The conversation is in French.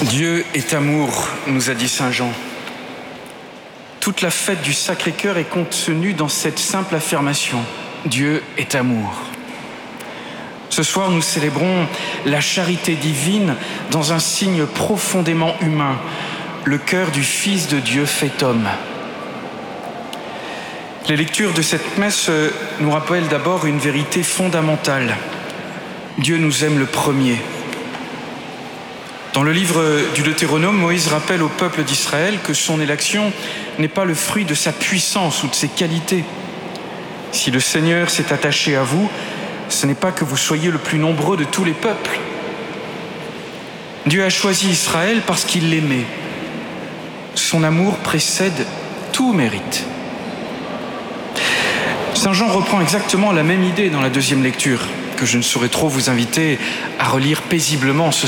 Dieu est amour, nous a dit saint Jean. Toute la fête du Sacré-Cœur est contenue dans cette simple affirmation. Dieu est amour. Ce soir, nous célébrons la charité divine dans un signe profondément humain, le cœur du Fils de Dieu fait homme. Les lectures de cette messe nous rappellent d'abord une vérité fondamentale. Dieu nous aime le premier. Dans le livre du Deutéronome, Moïse rappelle au peuple d'Israël que son élection n'est pas le fruit de sa puissance ou de ses qualités. Si le Seigneur s'est attaché à vous, ce n'est pas que vous soyez le plus nombreux de tous les peuples. Dieu a choisi Israël parce qu'il l'aimait. Son amour précède tout mérite. Saint Jean reprend exactement la même idée dans la deuxième lecture, que je ne saurais trop vous inviter à relire paisiblement ce